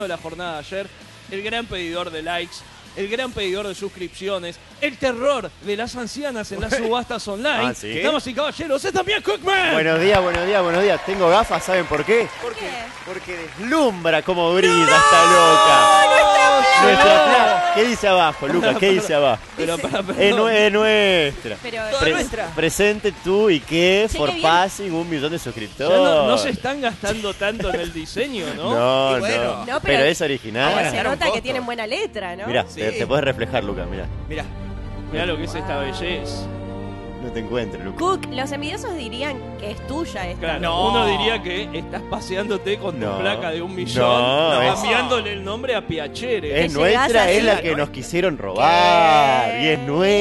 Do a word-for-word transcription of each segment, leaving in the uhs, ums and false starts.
de la jornada de ayer, el gran pedidor de likes, el gran pedidor de suscripciones, el terror de las ancianas en las subastas online. Ah, ¿sí? Damas y caballeros, es también Cookman. Buenos días, buenos días, buenos días. Tengo gafas, ¿saben por qué? ¿Por qué? Porque deslumbra como brilla esta loca. Nuestra pla- ¿Qué dice abajo, Lucas? ¿Qué dice abajo? Pero, para, perdón. Es, nue- es nuestra. Pero Toda Pre- nuestra. Presente tú y qué, Che, for qué bien. passing, un millón de Ya suscriptores. no, no se están gastando tanto en el diseño, ¿no? No, Y bueno. no. No, pero, pero- es Ahora original. se Ganaron nota que costo. tienen buena letra, ¿no? Mirá, Sí. te, te puedes reflejar, Lucas, mirá. Mirá. Mirá lo que es esta belleza. No te encuentro, Lucas. Cook, los envidiosos dirían que es tuya esta. Claro, No. uno diría que estás paseándote con tu No. placa de un millón, No, es- cambiándole el nombre a Piacere. Es Que llegás nuestra, así. es la que nos quisieron robar. ¿Qué? Y es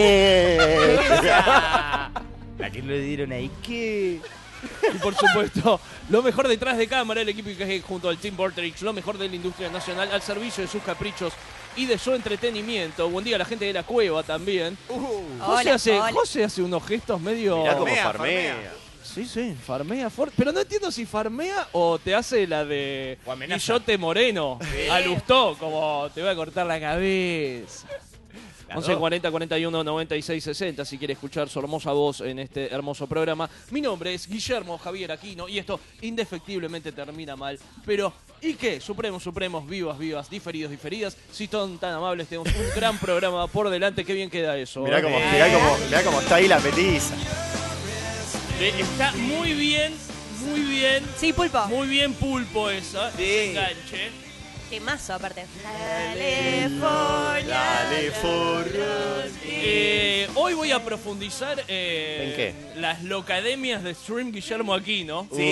nuestra. La que le dieron ahí, ¿qué? Y por supuesto, lo mejor detrás de cámara, el equipo que junto al Team Vortex, lo mejor de la industria nacional al servicio de sus caprichos y de su entretenimiento. Buen día a la gente de la cueva también. Uh, José, Hola, hace, hola. José hace unos gestos medio... Mirá cómo Farmea, farmea. farmea. Sí, sí, farmea fuerte. Pero no entiendo si farmea o te hace la de O amenaza. Guillote Moreno. Alustó, como te voy a cortar la cabeza. once cuarenta, cuarenta y uno, noventa y seis, sesenta si quiere escuchar su hermosa voz en este hermoso programa. Mi nombre es Guillermo Javier Aquino y esto indefectiblemente termina mal. Pero, ¿y qué? Supremos, supremos, vivas, vivas, diferidos, diferidas. Si son tan amables, tenemos un gran programa por delante. Qué bien queda eso. Mirá ¿eh? cómo, mirá cómo, mirá cómo está ahí la petiza. Eh, Está muy bien, muy bien. Sí, Pulpo. Muy bien Pulpo esa, Sí. ese enganche. Temazo, aparte. California. Dale, forro. Eh, hoy voy a profundizar eh, ¿En qué? las locademias de Stream Guillermo Aquino. Sí.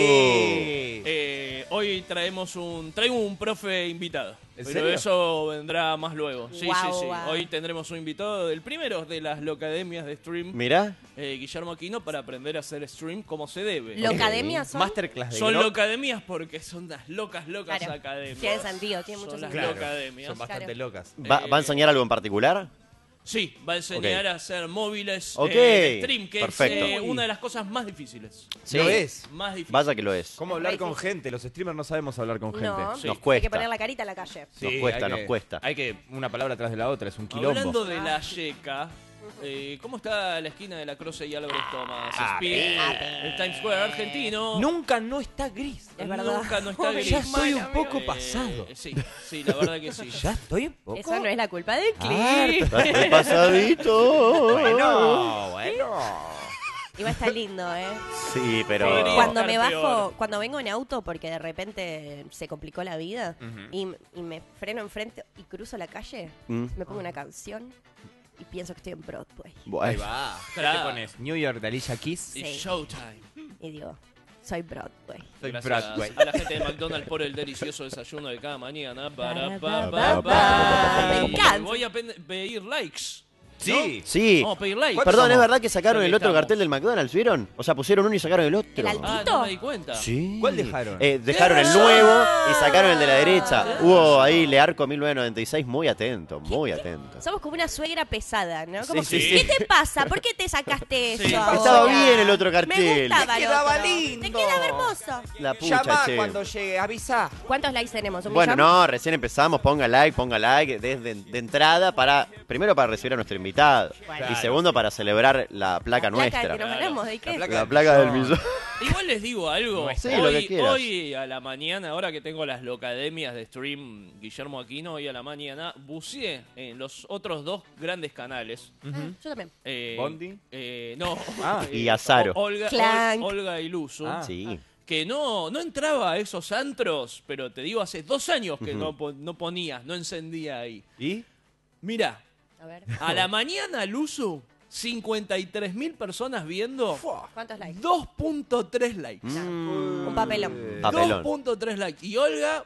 Eh, hoy traemos un traigo un profe invitado. ¿En Pero serio? eso vendrá más luego. Sí, Guau, sí, sí. guau. Hoy tendremos un invitado, el primero de las locademias de Stream, Mirá. eh, Guillermo Aquino, para aprender a hacer stream como se debe. ¿Locademia son? Masterclass de Son Grok. locademias porque son las locas, locas Claro. academias. Tiene sentido, tiene mucho Son las sentido. locademias. Son bastante Claro. locas. ¿Va, Eh, va a enseñar algo en particular? Sí, va a enseñar Ok. a hacer móviles Ok, eh, de stream, que perfecto. es eh, una de las cosas más difíciles. Sí. Lo es. Más difíciles. Vaya que lo es. ¿Cómo hablar con gente? Los streamers no sabemos hablar con gente. No, Sí. Nos hay que cuesta. poner la carita en la calle. Nos cuesta, hay nos que- cuesta. Hay que una palabra atrás de la otra, es un quilombo. Hablando de la yeca, eh, ¿cómo está la esquina de la Croce y Álvarez Thomas? Ah, Speed, bien. el Times Square argentino. Nunca no está gris. Es verdad. Nunca no está gris. Ya estoy un Mal, poco Eh, pasado. sí, sí, la verdad que sí. Ya estoy un poco. Eso no es la culpa del Ah, clip. Estoy pasadito. Bueno, bueno. Igual está lindo, ¿eh? Sí, pero... Podría Cuando estar me bajo, peor. cuando vengo en auto porque de repente se complicó la vida Ujú. y, y me freno enfrente y cruzo la calle, Mm. me pongo una canción y pienso que estoy en Broadway. Ahí Bueno. va. ¿Qué Claro. te pones? New York de Alicia Keys. It's Sí. showtime. Y digo, soy Broadway. Soy Gracias Broadway. a la gente de McDonald's por el delicioso desayuno de cada mañana. Para, Para, pa, pa, pa, pa. pa. Me encanta. Voy a pen- pedir likes. Sí. Sí. Vamos a pedir likes. ¿Cuántos Perdón, somos? ¿es verdad que sacaron Aquí el otro estamos. cartel del McDonald's, vieron? O sea, pusieron uno y sacaron el otro. ¿El altito? Ah, no me di cuenta. Sí. ¿Cuál dejaron? Eh, dejaron el nuevo y sacaron el de la derecha. Hubo ahí Learco mil novecientos noventa y seis, muy atento, muy atento. Somos como una suegra pesada, ¿no? Como, Sí, sí, ¿qué sí. te pasa? ¿Por qué te sacaste eso Sí. ahora? Estaba bien el otro Me cartel. gustaba Te el quedaba otro. lindo. Te quedaba hermoso. La pucha, Llama che. cuando llegue, avisa. ¿Cuántos likes tenemos? ¿Un Bueno, millón? no, recién empezamos, ponga like, ponga like desde de entrada para, primero para recibir a nuestro invitado Bueno. y segundo para celebrar la placa La nuestra. que nos ganamos, ¿de qué? La placa La del placa del millón. millón. Igual les digo algo. Sí, hoy, lo que quieras. hoy a la mañana, ahora que tengo las locademias de stream Guillermo Aquino, hoy a la mañana buceé en los otros dos grandes canales. Ah, yo también. Eh, ¿Bondi? eh, no. Ah, Eh, y Azaro. O- Olga, Clank. Ol- Olga y Luzu. Ah. Sí. Que no, no entraba a esos antros, pero te digo, hace dos años que Ujú. no, po- no ponía, no encendía ahí. ¿Y? Mira, A ver. a la mañana, Luzu, cincuenta y tres mil personas viendo, ¿Cuántos likes? dos punto tres likes. Mm. Un papelón. Eh, Papelón. dos punto tres likes. Y Olga,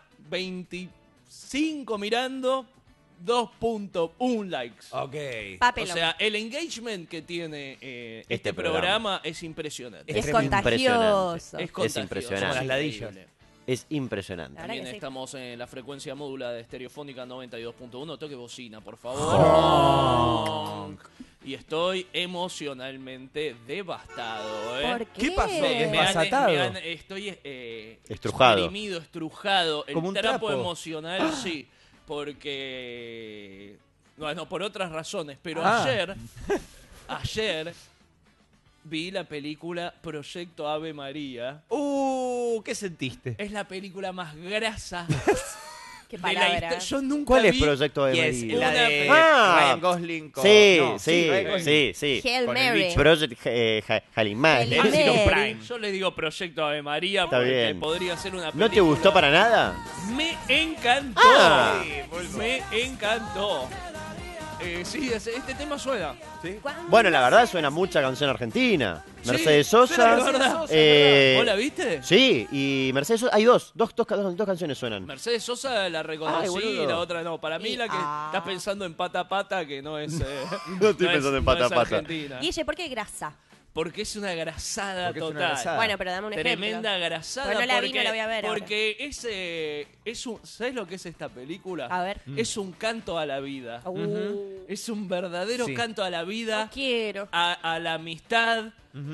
veinticinco mirando, dos punto uno likes. Ok. O Papelón. sea, el engagement que tiene eh, este, Este programa, programa. es impresionante. es tremendo. contagioso. Es, Es contagioso, impresionante. Somos las ladillas. increíble. Es impresionante. La verdad También que sí. estamos en la frecuencia módula de Estereofónica noventa y dos punto uno. Toque bocina, por favor. Honk. y estoy emocionalmente devastado. ¿eh? ¿Por qué? ¿Qué pasó? Me han- Desbasatado. me han- estoy eh, Estrujado. exprimido, estrujado. El Como un trapo trapo. emocional, sí. Porque. Bueno, por otras razones. Pero Ah. ayer. Ayer. Vi la película Proyecto Ave María. Uh, ¿qué sentiste? Es la película más grasa Qué de la palabra. historia. Yo nunca ¿Cuál es vi. Proyecto de Y es María? la Una de pe- Ah. Ryan Gosling con... Sí, no, sí, Ryan Gosling. sí, sí. Hail Con el Mary. bicho. Project eh, Ha- Halle Mary. Halle Amazon Mary. Prime. Yo le digo Proyecto Ave María Está porque bien. podría ser una película. ¿No te gustó para nada? Me encantó. Ah. Me encantó. Eh, sí, ese- este tema suena. ¿Cuándo Bueno, la se- verdad suena mucha canción argentina. Sí, Mercedes suena Sosa. de verdad. eh, ¿Vos la viste? Sí, y Mercedes Sosa. Hay dos, dos, dos, dos, dos canciones suenan. Mercedes Sosa la Ay, reconocí boludo. y la otra no. Para mí Y- la que ah. estás pensando en pata a pata, que no es. eh, No estoy es- pensando en no pata a es pata. Argentina. Guille, ¿por qué grasa? Porque es una grasada Porque es una total. grasada. Bueno, pero dame un ejemplo. Tremenda grasada. Pues no la vi, porque, no la voy a ver ahora. Porque es, eh, es un, ¿sabes lo que es esta película? A ver. Es un canto a la vida. Uh, Es un verdadero Sí. canto a la vida, no quiero. a, a la amistad,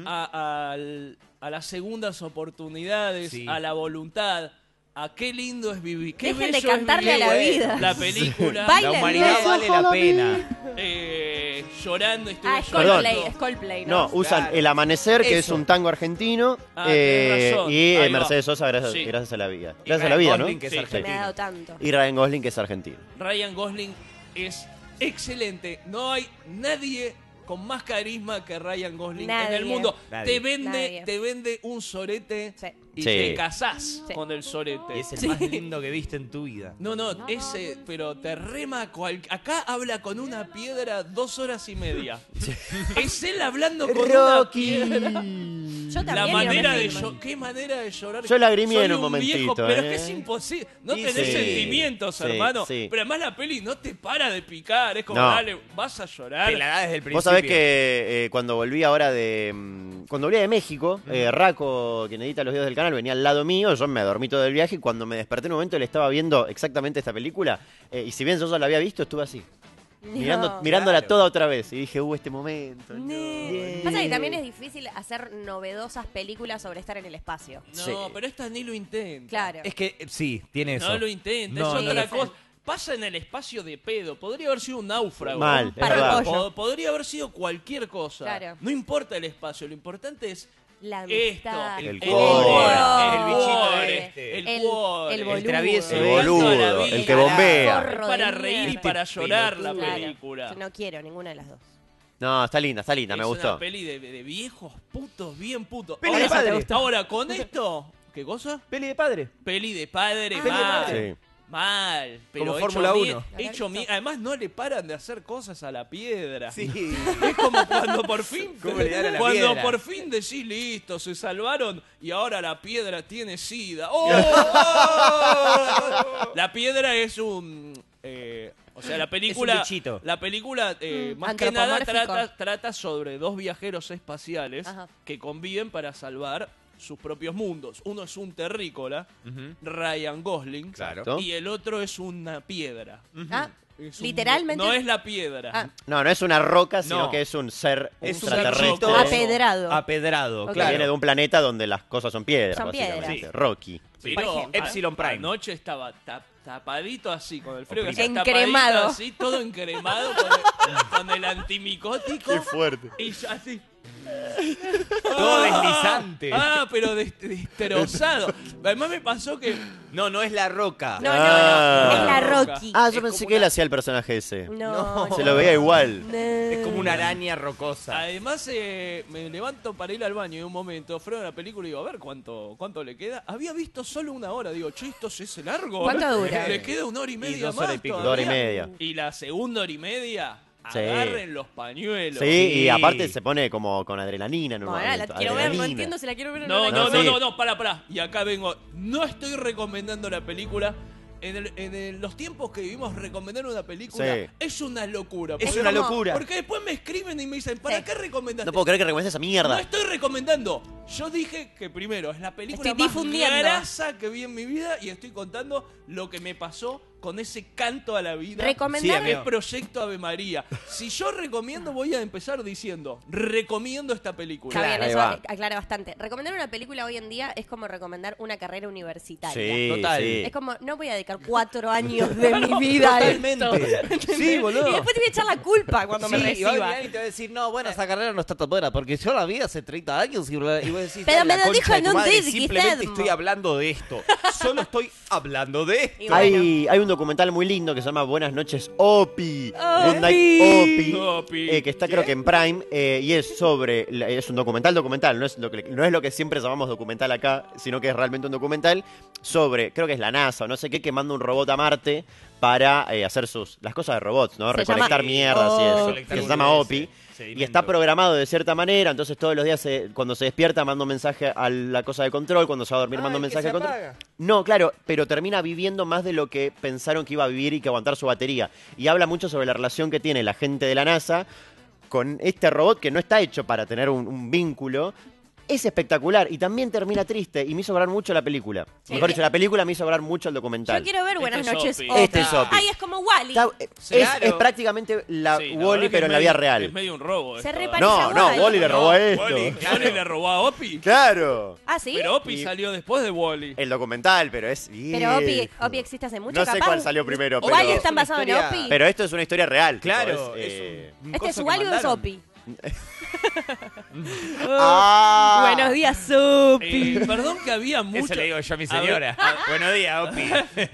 a, al- a las segundas oportunidades, Sí. a la voluntad. A qué lindo es vivir. Qué Dejen de bello es cantarle a vivir. la Qué vida. bueno. La película. Bailen, La humanidad ¿no? vale la pena. eh, llorando, estuve Ah, es Perdón. Coldplay, es Coldplay, ¿no? No, usan Claro. El Amanecer, que es Eso. un tango argentino, Ah, eh, tenés razón. y Ahí eh, va. Mercedes Sosa, gracias, Sí. gracias a la vida. Y Gracias a la Ryan vida, ¿no? Gosling, que es Sí. Me ha argentino. dado tanto. Y Ryan Gosling, que es argentino. Ryan Gosling es excelente. No hay nadie con más carisma que Ryan Gosling en Nadie. el mundo. Nadie. Te vende, Nadie. te vende un sorete Sí. y Sí. te casás Sí. con el sorete. Y es el más lindo que viste en tu vida. No, no, ese, pero te rema cual... Acá habla con una piedra dos horas y media. Es él hablando con una piedra. Yo también La digo manera que de sí. llorar, qué manera de llorar. Yo lagrimé Soy en un viejo, momentito, pero ¿eh? es que es imposible. No Sí, tenés sí. sentimientos, Sí, hermano. sí. Pero además la peli no te para de picar. Es como, No. dale, vas a llorar. Te la da desde el principio. Vos sabés que eh, cuando volví ahora de... mm, Cuando volví de México, eh, Raco, quien edita los videos del canal, venía al lado mío, yo me dormí todo el viaje y cuando me desperté en un momento le estaba viendo exactamente esta película, eh, y si bien yo ya la había visto, estuve así, mirando, No. mirándola claro. toda otra vez, y dije, uh, este momento. no, No. bien. Pasa que también es difícil hacer novedosas películas sobre estar en el espacio. No, Sí. pero esta ni lo intenta. Claro. Es que eh, sí, tiene eso. No lo intenta, No, es no otra lo- cosa. Pasa en el espacio de pedo. Podría haber sido un náufrago. Mal, es Para el verdad. pollo. Po- Podría haber sido cualquier cosa. Claro. No importa el espacio, lo importante es La esto. amistad. El el cuore. cuore, El bichito cuore, este. El El- cuore. el El boludo. travieso. El El canto a la boludo, vida. el que bombea. Forro Es para de reír y mierda. para llorar la pelotudo. Claro. película. Yo no quiero ninguna de las dos. No, está linda, está linda, Es me una gustó. peli de, de viejos putos, bien putos. Peli ahora, de padre. ahora, con esto, ¿qué cosa? Peli de padre. Peli de padre, Ah. Peli de mal. padre. Sí. Mal. Pero Como hecho Fórmula mie- uno. Hecho mie- Además, no le paran de hacer cosas a la piedra. Sí. Es como cuando por fin, ¿Cómo le dan a la cuando piedra? por fin decís listo, se salvaron y ahora la piedra tiene sida. ¡Oh! ¡Oh! La piedra es un, eh, o sea, la película, Es un bichito. la película eh, Mm, más que nada antropomórfico. trata, trata sobre dos viajeros espaciales Ajá. que conviven para salvar sus propios mundos. Uno es un terrícola, Ujú. Ryan Gosling, Claro. y el otro es una piedra. Ah, Es un- literalmente. no es la piedra. Ah, No, no es una roca, sino No. que es un ser Es un extraterrestre. bichito apedrado. Apedrado, Ok. Que claro. viene de un planeta donde las cosas son piedras, Son básicamente. piedras. Rocky. Pero Por ejemplo. a- Epsilon Prime. Anoche estaba tap- tapadito así, con el frío que Oprime. hacía, tapadito Encremado. así, todo encremado con el, con el antimicótico. fuerte. Y yo así. Todo deslizante. Ah, pero des- destrozado. Además me pasó que No, no es la roca. no, no, Ah. no. Es la Roca. Rocky. Ah, yo Es pensé como que él una- hacía el personaje ese. No, Se no. lo veía igual. No. Es como una araña rocosa. además eh, me levanto para ir al baño y un momento, freno la película y digo, a ver cuánto, cuánto le queda. Había visto solo una hora, digo, che, esto se hace largo. ¿Cuánto dura? Le queda una hora y media dos más horas y pico. todavía. Dos horas y media. Y la segunda hora y media, Sí. agarren los pañuelos. Sí, y aparte se pone como con adrenalina en un Bueno, la momento. quiero ver, no adrenalina. entiendo si la quiero ver o No, la no, No, no, sí. no, no, para, para. Y acá vengo. No estoy recomendando la película. En, el- en el- los tiempos que vivimos, recomendar una película Sí. es una locura. Es Porque- una locura. Porque después me escriben y me dicen, ¿para Sí. qué recomendaste? No puedo creer que recomiendes esa No mierda. estoy recomendando. Yo dije que primero es la película Estoy más difundiendo. grasa que vi en mi vida y estoy contando lo que me pasó con ese canto a la vida. Recomendar- que es Proyecto Ave María. Si yo recomiendo, voy a empezar diciendo, recomiendo esta película. Está bien, Ahí eso va. aclara bastante. Recomendar una película hoy en día es como recomendar una carrera universitaria. Sí, Total. sí. Es como, no voy a dedicar cuatro años de mi vida a esto. Totalmente. Sí, boludo. Y después te voy a echar la culpa cuando me Sí, y va a venir reciba. alguien y te va a decir, no, bueno, esa carrera no está tan buena, porque yo la vi hace treinta años y, bla- y vos decís, Pero "Ay, me la lo concha dijo de en tu un madre, disc, simplemente Guillermo". estoy hablando de esto. Solo estoy hablando de esto. Y bueno. Hay, hay un documental muy lindo que se llama Buenas noches, Opi. Opi. Good Night, Opi. Opi. eh, que está creo que en Prime eh, y es sobre, la- es un documental documental, no es, lo que, no es lo que siempre llamamos documental acá, sino que es realmente un documental sobre, creo que es la NASA o no sé qué, que manda un robot a Marte para eh, hacer sus las cosas de robots, ¿no? Se Recolectar llama mierdas y eso. Opi. Que se llama Opi. Y está programado de cierta manera, entonces todos los días se- cuando se despierta manda un mensaje a la cosa de control, cuando se va a dormir Ah, manda un el que mensaje se de control. apaga. No, claro, pero termina viviendo más de lo que pensaron que iba a vivir y que aguantar su batería. Y habla mucho sobre la relación que tiene la gente de la NASA con este robot que no está hecho para tener un, un vínculo. Es espectacular y también termina triste y me hizo llorar mucho la película. Sí. Mejor dicho, la película me hizo llorar mucho el documental. Yo quiero ver Buenas Este es noches, Opi. Opi. Este es Opi. Ay, es como Wally. Está- eh, es, Claro. es prácticamente la Sí, la Wall-E, verdad que pero es en la vida medio- real. Es medio un robo. Se esto, reparece No, a no, Wally. Wall-E le robó a esto. Wally, Wally le robó a Opi. Claro. Ah, ¿sí? Pero Opi Y- salió después de Wally. El documental, pero es Pero Opi, viejo. Opi existe hace mucho, No sé capaz. cuál salió primero, ¿O pero- Wally está Es una basado en historia- Opi? Pero esto es una historia real. tipo, Claro, es, es eh, un ¿Este coso es que Wally o es mandaron. Opi? Ah. Buenos días, Opi. Eh, perdón que había mucho. Eso le digo yo a mi A ver, señora. Buenos días, Opi.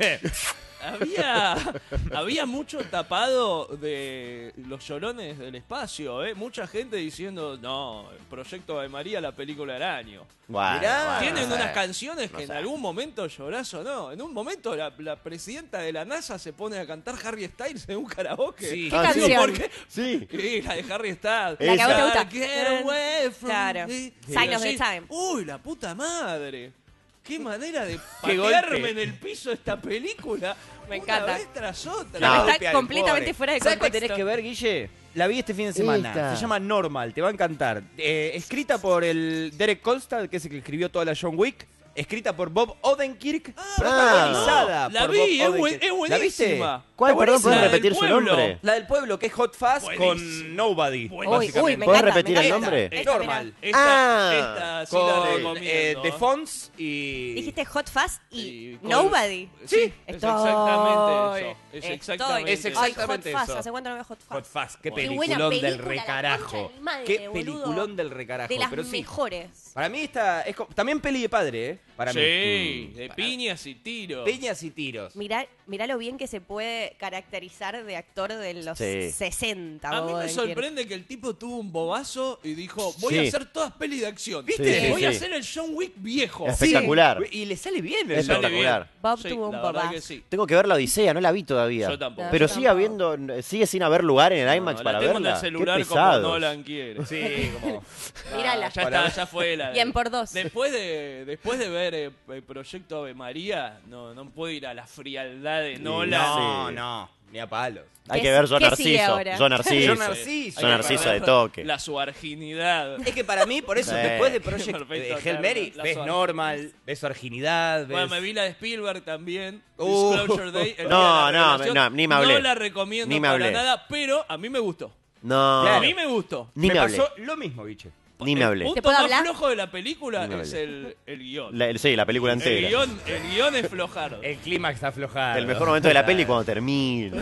Había, había mucho tapado de los llorones del espacio, ¿eh? Mucha gente diciendo, no, el Proyecto de María, la película del año. Bueno, Mirá. bueno, Tienen no sé. unas canciones que No en sé. algún momento llorás o no. En un momento la, la presidenta de la NASA se pone a cantar Harry Styles en un karaoke. Sí. ¿Qué Ah, sí. canción? ¿Por qué? Sí. Sí, la de Harry Styles. La que a vos te gusta. Get away from Claro. me. Sign Y of the así, time. Uy, la puta madre. Qué manera de Qué patearme golpe. en el piso esta película. Me una encanta. vez tras otra. No. Está Golpea al completamente pobre. fuera de ¿Sabes cuál contexto. tenés que ver, Guille? La vi este fin de semana. Esta. Se llama Normal, te va a encantar. Eh, escrita por el Derek Kolstad, que es el que escribió toda la John Wick. Escrita por Bob Odenkirk. protagonizada La por vi, Bob es, buen- Odenkirk. es ¿La viste? buenísima. ¿Cuál? Está Perdón, ¿puedes buenísima. repetir La su del pueblo. nombre? La del pueblo, que es Hot Fast Buenísimo. con Nobody. Buenísimo. Uy, uy, me ¿Puedes encanta. repetir me el encanta. nombre? Esta, Normal. mirá. Esta, Ah, esta sí la Con eh, recomiendo. The Fonz y... Dijiste Hot Fast y Y con- Nobody. Sí, es Estoy. exactamente eso. Es Estoy. exactamente Es Ay, exactamente Hot Fast. eso. ¿Hace cuánto no veo Hot Fast? Hot Fast, qué Bueno. Qué buena peliculón del película, la recarajo. concha de mi madre, Qué boludo. peliculón del recarajo. De las pero sí, mejores. para mí esta es co- también peli de padre, ¿eh? Para Sí, mí. de piñas y tiros. Peñas y tiros. Mirá, mirá lo bien que se puede caracterizar de actor de los Sí. sesenta. A mí me Odenkirk. sorprende que el tipo tuvo un bobazo y dijo, voy Sí. a hacer todas pelis de acción. ¿Viste? Sí, sí, voy a sí. hacer el John Wick viejo. Es espectacular. Sí, y le sale bien el Es Sale espectacular. bien. Bob Sí, tuvo un la verdad bobazo. que sí. Tengo que ver la Odisea, no la vi todavía. Yo tampoco. Pero yo sigue tampoco. habiendo, sigue sin haber lugar en el IMAX No, para la tengo verla. en el celular Qué como pesados. Nolan quiere. Sí, como... Mírala. Ah, ya Para- está, ya fue la. Y en por dos. Después de, después de ver eh, el Proyecto Ave María, no, no puedo ir a la frialdad de Nolan. No, Sí. no, ni a palos. Hay ¿Qué- que ver John qué sigue Narciso. ahora? John Narciso. John Narciso. John Hay que Narciso ver de toque. La su arginidad. Es que para mí, por eso, Sí. después de Project Perfecto, eh, Hail claro, Mary, la ves suave. Normal, ves su arginidad, ves... Bueno, me vi la de Spielberg también. Uh. Disclosure Day. el No, día de la no, revelación. no, ni me hablé. No la recomiendo Ni me para hablé. nada, pero a mí me gustó. No, Claro. A mí me gustó. ni me, me hablé. pasó lo mismo, biche. Ni me hablé. El ¿Te punto puedo más hablar? flojo de la película Ni me es hablé. el, el guión. La- sí, la película El entera. guión, el guión es flojardo. El clímax está aflojado. El mejor momento de la peli cuando termina.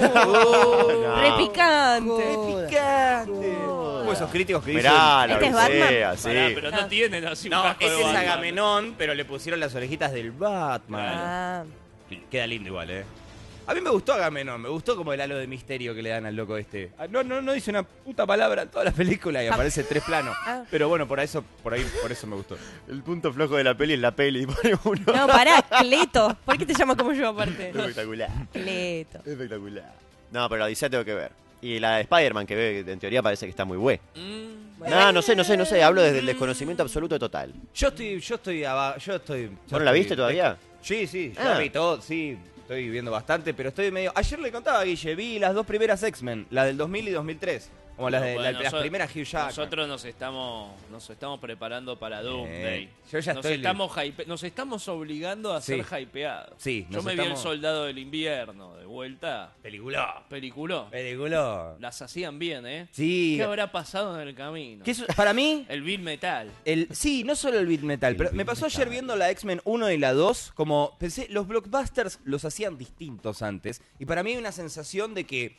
Re picante. picante. Como esos críticos que Mirá, la ¿Este es Odisea, sí. Pará, pero no tienen así un dicen... No, casco de ese es Batman. Agamenón, pero le pusieron las orejitas del Batman. Ah. Queda lindo igual, ¿eh? A mí me gustó Agamenón, me gustó como el halo de misterio que le dan al loco este. Ah, No, no, no dice una puta palabra en toda la película y aparece tres planos. Ah. Pero bueno, por eso, por ahí, por eso me gustó. El punto flojo de la peli es la peli. Pone uno. No, pará, Cleto. ¿Por qué te llamas como yo aparte? Espectacular. Cleto. Espectacular. No, pero la Odisea tengo que ver. Y la de Spider-Man, que ve- en teoría parece que está muy buena. Mm, No, no sé, no sé, no sé. Hablo desde el desconocimiento absoluto total. Yo estoy, yo estoy abajo, yo estoy... yo ¿Vos no la estoy- viste todavía? Sí, sí, Ah. ya vi todo, sí. Estoy viendo bastante, pero estoy medio... Ayer le contaba a Guille, vi las dos primeras X-Men, la del dos mil y dos mil tres. Como las, de, Bueno, la- las nosotros- primeras Hugh Jackman. Nosotros nos estamos, nos estamos preparando para Doomsday. Eh, yo ya nos, estoy- estamos hype- nos estamos obligando a Sí. ser hypeados. Sí, Yo nos me vi estamos- El Soldado del Invierno, de vuelta. Película. Peliculó. Película. Las hacían bien, ¿eh? Sí. ¿Qué habrá pasado en el camino? Que eso- para mí, El Bill Metal. el, sí, no solo el beat metal, pero me pasó ayer viendo la X-Men uno y la dos, como pensé, los blockbusters los hacían distintos antes, y para mí hay una sensación de que,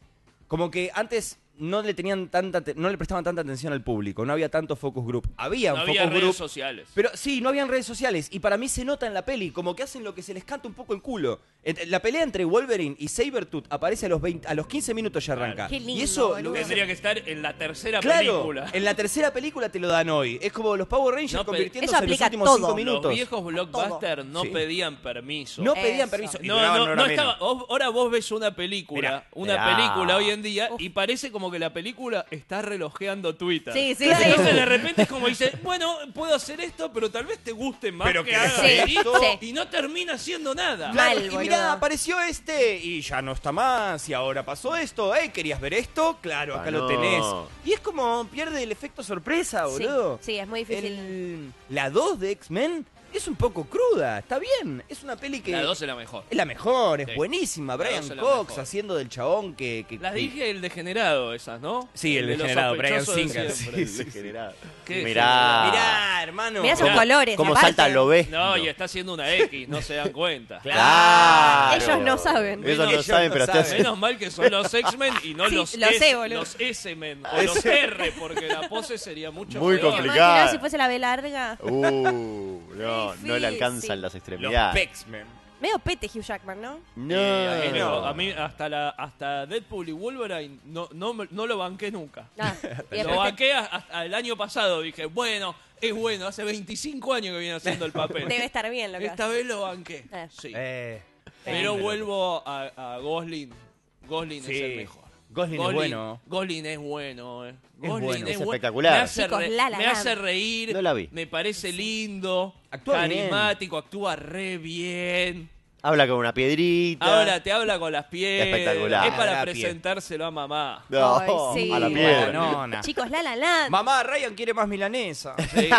como que antes no le tenían tanta, te- no le prestaban tanta atención al público, no había tanto focus group, había un No focus había redes group, sociales. pero sí, no habían redes sociales, y para mí se nota en la peli, como que hacen lo que se les canta un poco el culo. Ent- La pelea entre Wolverine y Sabretooth aparece a los veinte, a los quince minutos ya arranca. Qué lindo, y eso boludo. lo ves- Tendría que estar en la tercera Claro, película. en la tercera película te lo dan hoy. Es como los Power Rangers No, pero- convirtiéndose Eso en los aplica últimos todo. cinco minutos. Los viejos blockbusters no Sí. pedían permiso. No pedían Eso. permiso. y No, duraban no, una no hora estaba. menos. vos- ahora vos ves una película, Mirá. una Mirá. película hoy en día y parece como que la película está relojeando Twitter. Sí, sí, Entonces sí. de repente es como dice, bueno, puedo hacer esto, pero tal vez te guste más Pero que que haga sí, esto sí. y no termina haciendo nada. Mal, Claro, y boludo. mirá, apareció este y ya no está más y ahora pasó esto. ¿Eh? ¿Querías ver esto? Claro, acá Ah, lo no. tenés. Y es como pierde el efecto sorpresa, Sí, boludo. sí, es muy difícil. El- la dos de X-Men es un poco cruda, está bien. Es una peli que La dos es la mejor. es la mejor, es Sí. buenísima. La Brian dos es la Cox mejor. haciendo del chabón que... que Las que- dije el degenerado esas, ¿no? Sí, el de los degenerado, Bryan sospechosos de Singer, siempre. sí, sí. Degenerado. Qué Mirá. Mirá, hermano. Mirá esos Mirá, colores. Cómo aparte. salta lo ves. No, y está haciendo una X, no se dan cuenta. Claro. Ellos no saben. Ellos no Ellos saben, no pero saben. te hacen- Menos mal que son los X-Men y no Sí, los, lo S, sé, boludo. los S-Men o los R, porque la pose sería mucho Muy peor. complicado. Imaginá si fuese la B larga. Uh, no, no le Difícil. alcanzan las Los extremidades. Pex-Men. Medio pete Hugh Jackman, ¿no? No. Eh, a, mí, no, a mí hasta, la, hasta Deadpool y Wolverine no, no, me- no lo banqué nunca. Ah, y Lo después- banqué hasta el año pasado. Dije, bueno, es bueno. Hace veinticinco años que viene haciendo el papel. debe estar bien lo que Esta hace. vez lo banqué. Eh. Sí. Eh, Pero eh, vuelvo a, a Gosling. Gosling Sí. es el mejor. Gosling es bueno. Gosling es bueno. eh. Es Gosling bueno. es, Es bueno. espectacular. Me hace, Chicos, re- La La me Land. hace reír. No la vi. Me parece lindo. Actúa bien. carismático. Actúa re bien. Habla con una piedrita. Ahora te habla con las piedras. Espectacular. Es para La pie. presentárselo a mamá. No, Ay, sí. a la Sí, piedra. No, no. Chicos, La La Land. Mamá, Ryan quiere más milanesa. Sí.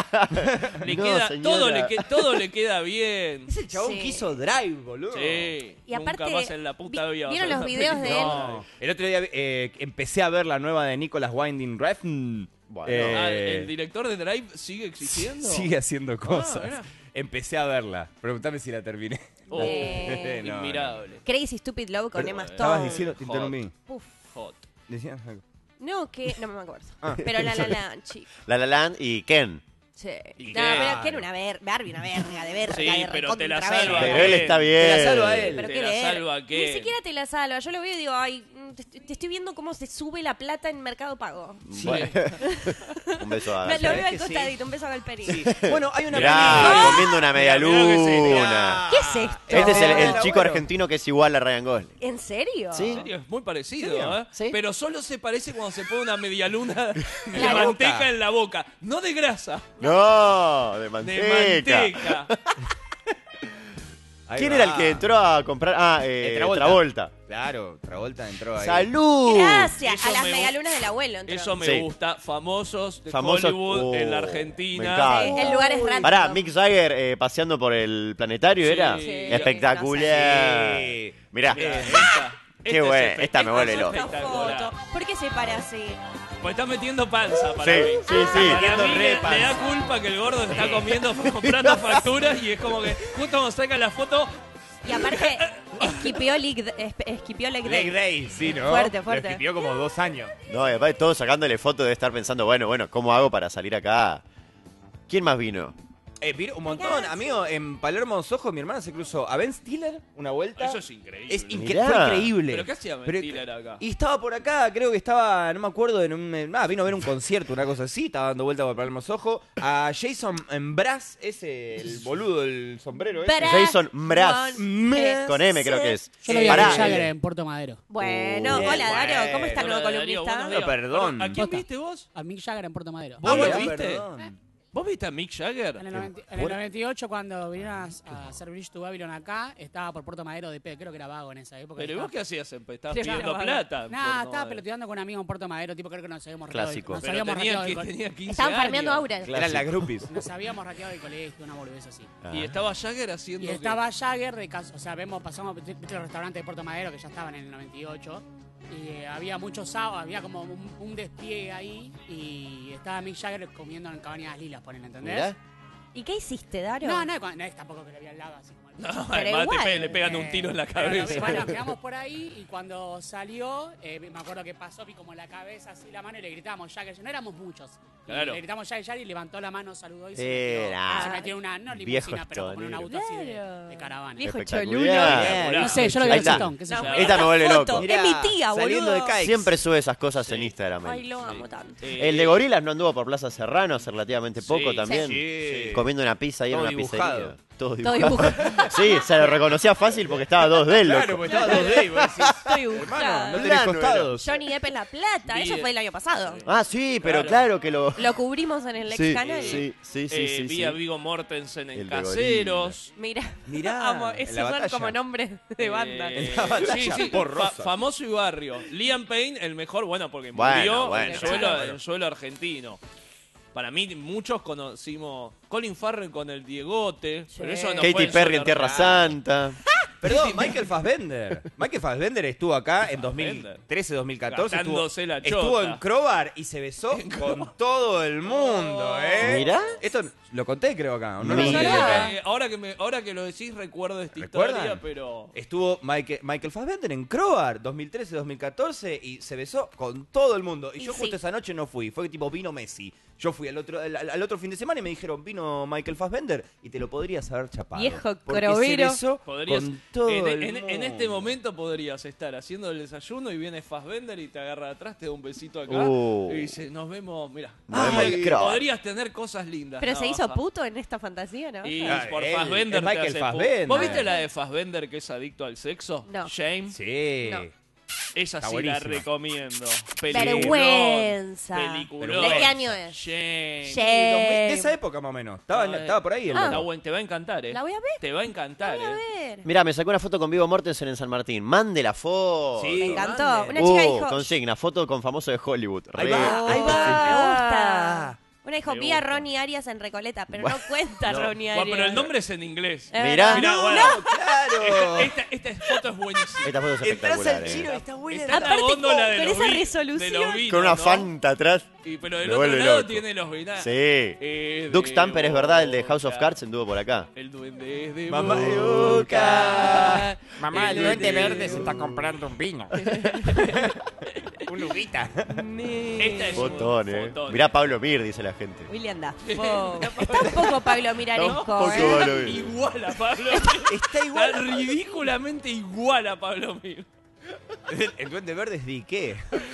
Le No, queda, señora. todo, le que- todo le queda bien. Es el chabón Sí. que hizo Drive, boludo. Sí. Y aparte, Nunca más en la puta vi- vida. vas ¿vieron a ver los una videos de película. él? No. El otro día eh, empecé a ver la nueva de Nicholas Winding Refn. Bueno. Eh, Ah, ¿el director de Drive sigue existiendo? Sigue haciendo cosas. mirá. Empecé a verla. Preguntame si la terminé. Oh, Eh, No, no. Inmirable. Crazy Stupid Love con Pero, Emma eh, Stone. Estabas diciendo, te Hot. interrumpí. Puf. Hot. Decías algo. No, que. No me acuerdo. Ah. Pero La La Land, chicos. La La Land y Ken. Sí. Y No, claro. pero que era una ver, Barbie, una verga, de verga, Sí, de pero te la recontra salva. verga. Pero él está bien. Te la salva él. Pero Te qué la leer. salva que- Ni siquiera te la salva. Yo lo veo y digo, ay, mm, te, te estoy viendo cómo se sube la plata en Mercado Pago. Bueno. Un beso a Me lo García. veo al que sí. costadito, un beso a Galperi. Sí. Bueno, hay una Mirá, comiendo una media Mirá, mirá que sí, luna. ¿Qué es esto? Este es el, el Era chico bueno. argentino que es igual a Ryan Gosling. ¿En serio? Sí. En serio, es muy parecido, ¿Serio? ¿eh? Sí. Pero solo se parece cuando se pone una media luna de La manteca boca. en la boca. No de grasa, No, de de manteca. manteca. Ahí ¿Quién va. era el que entró a comprar? Ah, eh, Eh, Travolta. Travolta. Claro, Travolta entró ahí. ¡Salud! Gracias. Eso A las me gu- medialunas del abuelo. entró. Eso me Sí. gusta. Famosos de Famosos- Hollywood Oh, en la me Argentina. encanta. Sí, en lugares random. Pará, Mick Jagger eh, paseando por el planetario, Sí. ¿era? Sí. Espectacular. Sí. Mirá. Mirá, esta. Qué Esta es buena, espe- esta me vuelve es loco. Esta espectacular. foto. ¿Por qué se para así? Pues está metiendo panza para Sí, mí. sí, sí. Para Metiendo mí re le, le panza. da culpa que el gordo está comiendo, comprando facturas y es como que justo cuando saca la foto, Y aparte, esquipió leg, esp- esquipió leg day. Leg Day, sí, ¿no? Fuerte, fuerte. Lo escribió como dos años. No, y aparte todos sacándole fotos de estar pensando, bueno, bueno, ¿cómo hago para salir acá? ¿Quién más vino? Eh, vino un montón, amigo. En Palermo Sojo, mi hermana se cruzó a Ben Stiller una vuelta. eso es increíble. Es incre- Mirá. fue increíble. ¿Pero qué hacía Ben Pero- Stiller acá? Y estaba por acá, creo que estaba, no me acuerdo, en un, ah, vino a ver un concierto, una cosa así, estaba dando vuelta por Palermo Sojo. A Jason Mraz, ese, el boludo del sombrero ese. Bra- Jason Mraz. One- Con M creo que es. Yo lo vi a Pará, Mick Jagger el- en Puerto Madero. Bueno, Bien, hola Dario, ¿cómo está el Hola, nuevo Darío, columnista? buenos días. Perdón. ¿A quién Posta. viste vos? A Mick Jagger en Puerto Madero. ¿Vos Ah, lo bueno, viste? perdón. ¿Vos viste a Mick Jagger? En el, noventa, en el noventa y ocho, cuando vinieron a, a hacer Bridge to Babylon acá, estaba por Puerto Madero de P, creo que era vago en esa época. Pero ¿y estaba... vos qué hacías? Estabas Sí, pidiendo vago. plata. Nah, estaba peloteando con un amigo en Puerto Madero, tipo creo que nos habíamos rateado. Clásico. Nos Pero habíamos tenía, rateado que, del co- tenía quince Estaban años. farmeando auras. Eran las groupies. Nos habíamos rateado del colegio, una boludez así. Y estaba Jagger haciendo... Y que- estaba Jagger, de caso, o sea, vemos, pasamos viste los restaurantes de Puerto Madero que ya estaban en el noventa y ocho. Y eh, había muchos sábados, había como un, un despliegue ahí. Y estaba Mick Jagger comiendo en Cabañas Lilas, ponen, ¿entendés? Mirá. ¿Y qué hiciste, Daro? No, no, no, es tampoco que le había al lado así como el- No, Pero además te igual. pe- le pegan un Eh, tiro en la pero, cabeza. Bueno, quedamos por ahí y cuando salió, eh, me acuerdo que pasó, vi como la cabeza así la mano y le gritamos Jagger. No éramos muchos. Y Claro. Le gritamos Jagger Jagger y levantó la mano, saludó y se Eh, metió, nah. se metió en una, no Viejo limusina, pero como en un chonero. auto así de, Claro. de caravana. Viejo Espectacular. cholulo. No sé, yo lo vi Ahí en está. Chitón, qué sé No, yo. Esta me vuelve foto. loco. Es mi tía, saliendo boludo. de Caix. Siempre sube esas cosas en Instagram. él. Ay, lo amo tanto. Eh, El de Gorilas no anduvo por Plaza Serrano hace relativamente poco Sí, también. sí. Comiendo una pizza ahí Todo en una dibujado. pizzería. Todo Todo dibujado. dibujado. Sí, se lo reconocía fácil porque estaba dos d loco. Claro, porque estaba dos D y vos decís, Estoy hermano, no dibujada. tenés Plano costados. Johnny Depp en La Plata. Vi- Eso fue el año pasado. Ah, sí, pero Claro. claro, que lo... Lo cubrimos en el ex Sí, canal. sí, sí, sí, eh, sí, vi sí. a Viggo Mortensen en El de Caseros. Mira. Mirá, Amo, en esos la son batalla. como nombres de banda. Eh, En la batalla sí, sí, por fa- Rosa. famoso y barrio. Liam Payne, el mejor, bueno, porque Bueno, murió bueno, en, suelo, claro. en suelo argentino. Para mí, muchos conocimos Colin Farrell con el Diegote, pero eso no fue Katy en Perry suelo en Tierra argentino. Santa. Perdón, Michael Fassbender. Michael Fassbender estuvo acá en dos mil Fassbender. trece, dos mil catorce. Estuvo, Gastándose la estuvo chota. en Crowbar y se besó con todo el mundo, ¿eh? Mirá. Esto lo conté, creo, acá. ¿o ¿No lo Mirá. conté acá? Eh, ahora, que me, ahora que lo decís, recuerdo esta ¿Recuerdan? historia, pero... Estuvo Michael, Michael Fassbender en Crowbar dos mil trece, dos mil catorce y se besó con todo el mundo. Y, Y yo sí. justo esa noche no fui. Fue que tipo vino Messi. Yo fui al otro, al, al otro fin de semana y me dijeron, vino Michael Fassbender y te lo podrías haber chapado. Viejo Porque crobero. se besó Podrías, con todo en, el en- en este mundo. momento podrías estar haciendo el desayuno y viene Fassbender y te agarra atrás, te da un besito acá Uh. y dice, nos vemos, mira. Nos vemos en Crowbar. Podrías tener cosas lindas. Pero se hizo navaja. puto en esta fantasía, ¿no? Y Ah, por él, Fassbender es Michael te hace pu- Fassbender. ¿Vos viste la de Fassbender que es adicto al sexo? No. Shame. Sí. No. Esa Está sí la buenísima. recomiendo. Vergüenza. Peliculón. ¿De qué año es? Shame. Shame. De esa época más o menos. Estaba, Ah, estaba por ahí el ah. Está loco. buen- te va a encantar, ¿eh? ¿La voy a ver? Te va a encantar, Voy a ¿eh? ver. Mirá, me sacó una foto con Viggo Mortensen en San Martín. Mande la foto. Sí. Me encantó. mande. Una chica Uh, dijo... consigna, foto con famoso de Hollywood. Ahí Re- va, ahí "Oh, va. Me gusta. Una dijo, Me vi a gusta. Ronnie Arias en Recoleta, pero no cuenta No. Ronnie Bueno, Arias. pero el nombre es en inglés. Es Mirá. verdad. Mirá, No, bueno. no, claro. Esta, esta foto es buenísima. Esta foto es Entras espectacular. al eh. chino y está buena. Está Aparte, la góndola de con los esa vi- de resolución. los vinos, Con una ¿no? Fanta atrás. Y, pero del Me otro vuelve lado loco. tiene los vinajes. Sí. Eh, Duke de Stamper es verdad, el de House of Boca. Cards anduvo por acá. El duende es de Mamá de Boca. Mamá, el El duende duende- verde se está comprando un vino. Un lubita. Esta es un Fotón, eh. fotón. Mirá Pablo Mir, dice la gente. William Dafoe. Está un poco Pablo Miraresco, Tampoco, ¿eh? Pablo Mir. Igual a Pablo Mir. Está igual. Está ridículamente igual a Pablo Mir. El, el duende verde es de qué?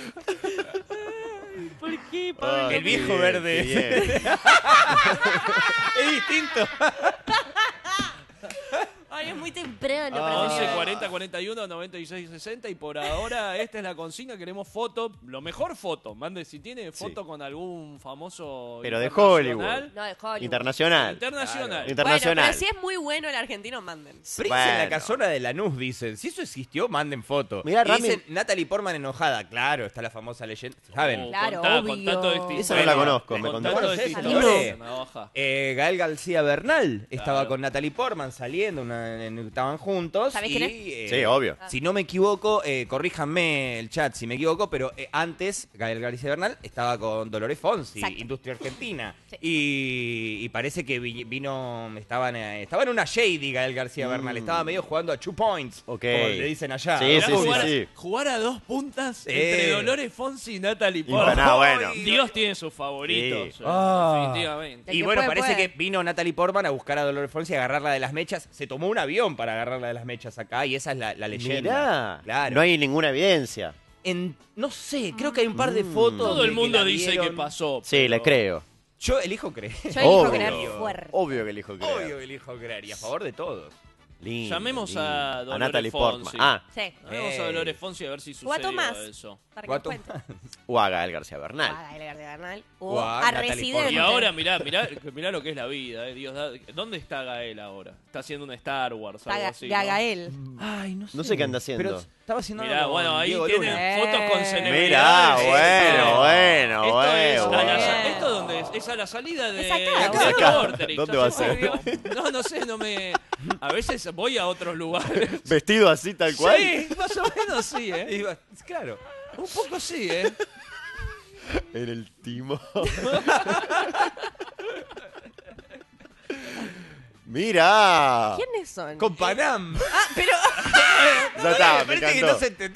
¿Por qué, Ah, El qué viejo bien, verde. qué bien. Es distinto. Ay, es muy temprano para Ah. venir. once cuarenta cuarenta y uno noventa y seis sesenta y por ahora esta es la consigna, queremos foto, lo mejor foto, mande si tiene foto Sí. con algún famoso Pero de internacional. Hollywood. No, de Hollywood. Internacional. Internacional. Claro. Bueno, Internacional. pero si es muy bueno el argentino, manden. Prince en Bueno. la casona de Lanús, dicen. Si eso existió, manden foto. Mirá, Y Rami- dicen Natalie Portman enojada. Claro, está la famosa leyenda. ¿Saben? Oh, Claro, contá- obvio. contá todo este- Esa no la bueno, conozco, me contá contó. todo este ¿Conoces? historia, No. navaja. Eh, Gael García Bernal estaba Claro. con Natalie Portman saliendo, una- en- estaban juntos. ¿Sabés y, quién es? eh, Sí, obvio. Si no me equivoco, eh, corríjanme el chat si me equivoco, pero eh, antes Gael García Bernal estaba con Dolores Fonsi, Exacto. Industria Argentina. Sí. Y, y parece que vi- vino, estaban, eh, estaba en una shady Gael García Bernal, estaba medio jugando a two points, Ok. como le dicen allá. Sí, Mirá sí, jugar, sí, sí. jugar a dos puntas Sí. entre Dolores Fonsi y Natalie Y Portman. no, bueno. Dios tiene sus favoritos, Sí. eh, Ah. definitivamente. El Y que bueno, puede, parece puede. que vino Natalie Portman a buscar a Dolores Fonsi y agarrarla de las mechas. Se tomó un avión para agarrarla de las mechas acá y esa es la, la leyenda. Mirá. Claro. No hay ninguna evidencia. En, no sé, creo que hay un par de Mm. fotos. Todo el de que mundo la dice vieron. que pasó. Sí, pero- le creo. Yo elijo creer. Yo elijo Obvio. creer fuerte. Obvio que elijo creer. Obvio que elijo creer y a favor de todos. Lindo, Llamemos lindo. a a Dolores Natalie Fonsi. Portman. Ah, Sí. Llamemos a Ey. Dolores Fonsi a ver si O a sucedió Tomás. eso. Para que Cuatro nos cuente. o a Gael García Bernal. Ah, Gael García Bernal. O O a a Natalie Residente. Y ahora, mirá, mirá, mirá lo que es la vida, eh. Dios, da- ¿dónde está Gael ahora? Está haciendo un Star Wars, Está algo Ga- así. ¿no? Gagael. Ay, no sé. No sé qué anda haciendo. Pero estaba haciendo Mirá, algo bueno, con ahí Diego tienen Luna. Eh. fotos con Mirá, celebridades. bueno, bueno, Esto bueno. es, a la, sa- bueno. ¿esto dónde es? Es a la salida de Es acá, de acá. Acá. Vorterix, ¿Dónde ya va a se ser? movió. No, no sé, no me... A veces voy a otros lugares. Vestido así tal cual. Sí, más o menos sí, ¿eh? Iba- Claro. Un poco sí, ¿eh? En el timo. Mira. ¿Quiénes son? Con Panam. Ah, pero... Ya está, me Parece que encantó. no se entendió.